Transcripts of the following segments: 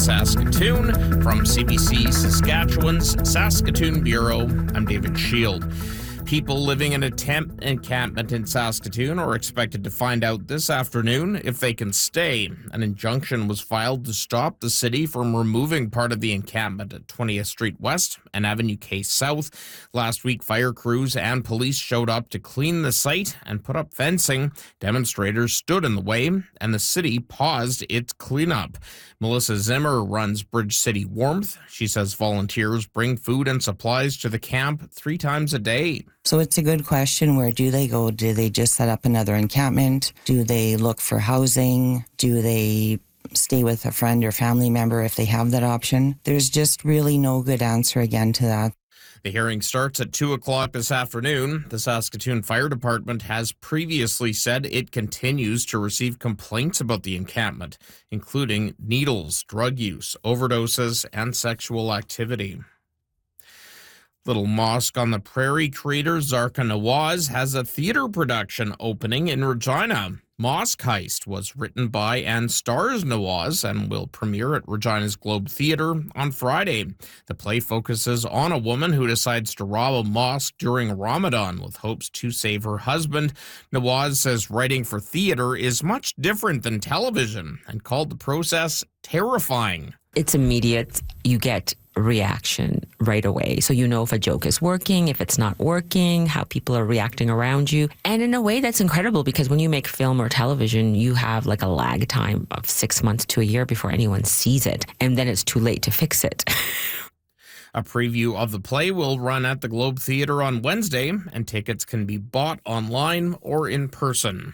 Saskatoon. From CBC Saskatchewan's Saskatoon Bureau, I'm David Shield. People living in a temp encampment in Saskatoon are expected to find out this afternoon if they can stay. An injunction was filed to stop the city from removing part of the encampment at 20th Street West and Avenue K South. Last week, fire crews and police showed up to clean the site and put up fencing. Demonstrators stood in the way, and the city paused its cleanup. Melissa Zimmer runs Bridge City Warmth. She says volunteers bring food and supplies to the camp 3 times a day. So it's a good question. Where do they go? Do they just set up another encampment? Do they look for housing? Do they stay with a friend or family member if they have that option? There's just really no good answer again to that. The hearing starts at 2 o'clock this afternoon. The Saskatoon Fire Department has previously said it continues to receive complaints about the encampment, including needles, drug use, overdoses, and sexual activity. Little Mosque on the Prairie creator Zarka Nawaz has a theater production opening in Regina. Mosque Heist was written by and stars Nawaz and will premiere at Regina's Globe Theatre on Friday. The play focuses on a woman who decides to rob a mosque during Ramadan with hopes to save her husband. Nawaz says writing for theatre is much different than television and called the process terrifying. It's immediate. You get reaction right away. So you know if a joke is working, if it's not working, how people are reacting around you. And in a way that's incredible because when you make film or television, you have like a lag time of 6 months to a year before anyone sees it. And then it's too late to fix it. A preview of the play will run at the Globe Theatre on Wednesday, and tickets can be bought online or in person.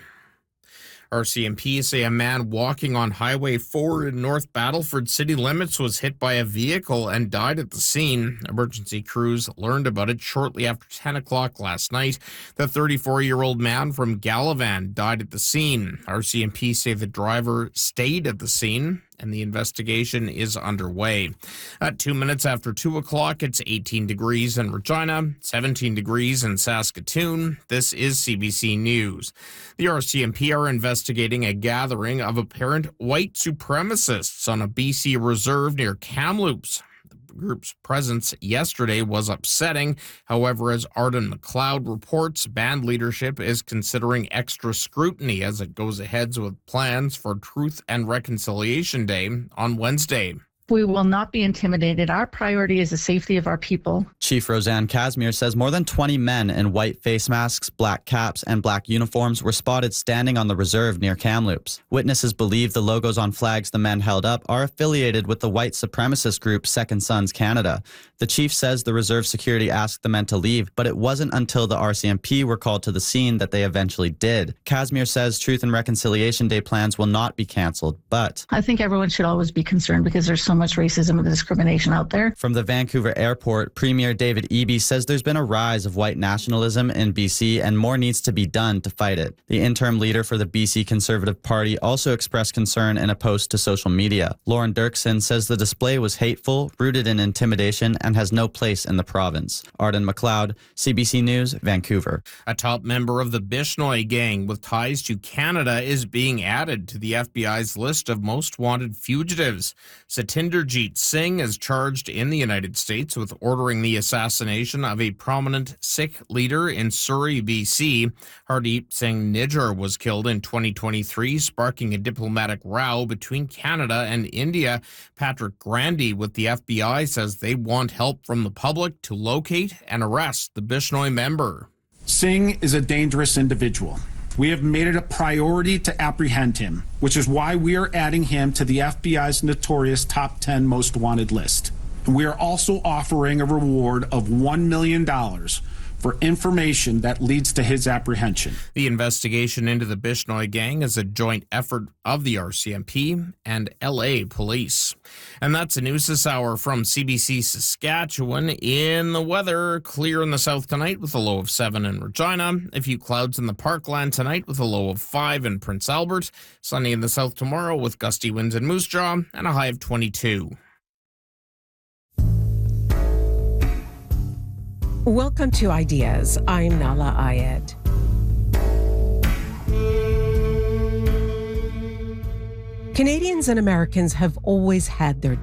RCMP say a man walking on Highway 4 in North Battleford city limits was hit by a vehicle and died at the scene. Emergency crews learned about it shortly after 10 o'clock last night. The 34-year-old man from Galavan died at the scene. RCMP say the driver stayed at the scene, and the investigation is underway. At 2 minutes after 2 o'clock, it's 18 degrees in Regina, 17 degrees in Saskatoon. This is CBC News. The RCMP are investigating a gathering of apparent white supremacists on a BC reserve near Kamloops. The group's presence yesterday was upsetting. However, as Arden McLeod reports, band leadership is considering extra scrutiny as it goes ahead with plans for Truth and Reconciliation Day on Wednesday. We will not be intimidated. Our priority is the safety of our people. Chief Roseanne Casimir says more than 20 men in white face masks, black caps, and black uniforms were spotted standing on the reserve near Kamloops. Witnesses believe the logos on flags the men held up are affiliated with the white supremacist group Second Sons Canada. The chief says the reserve security asked the men to leave, but it wasn't until the RCMP were called to the scene that they eventually did. Casimir says Truth and Reconciliation Day plans will not be canceled, but I think everyone should always be concerned because there's so much racism and discrimination out there. From the Vancouver airport, Premier David Eby says there's been a rise of white nationalism in BC and more needs to be done to fight it. The interim leader for the BC Conservative Party also expressed concern in a post to social media. Lauren Dirksen says the display was hateful, rooted in intimidation, and has no place in the province. Arden McLeod, CBC News, Vancouver. A top member of the Bishnoi gang with ties to Canada is being added to the FBI's list of most wanted fugitives. Satinderjeet Singh is charged in the United States with ordering the assassination of a prominent Sikh leader in Surrey, BC. Hardeep Singh Nijjar was killed in 2023, sparking a diplomatic row between Canada and India. Patrick Grandy with the FBI says they want help from the public to locate and arrest the Bishnoi member. Singh is a dangerous individual. We have made it a priority to apprehend him, which is why we are adding him to the FBI's notorious top 10 most wanted list. And we are also offering a reward of $1 million for information that leads to his apprehension. The investigation into the Bishnoi gang is a joint effort of the RCMP and LA Police. And that's the news this hour from CBC Saskatchewan. In the weather, clear in the south tonight with a low of 7 in Regina. A few clouds in the Parkland tonight with a low of 5 in Prince Albert. Sunny in the south tomorrow with gusty winds in Moose Jaw and a high of 22. Welcome to Ideas. I'm Nala Ayed. Canadians and Americans have always had their